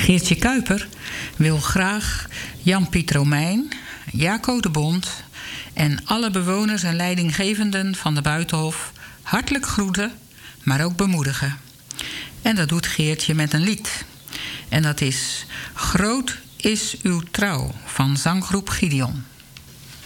Geertje Kuiper wil graag Jan-Piet Romein, Jaco de Bond en alle bewoners en leidinggevenden van de Buitenhof hartelijk groeten, maar ook bemoedigen. En dat doet Geertje met een lied. En dat is Groot is uw trouw van zanggroep Gideon.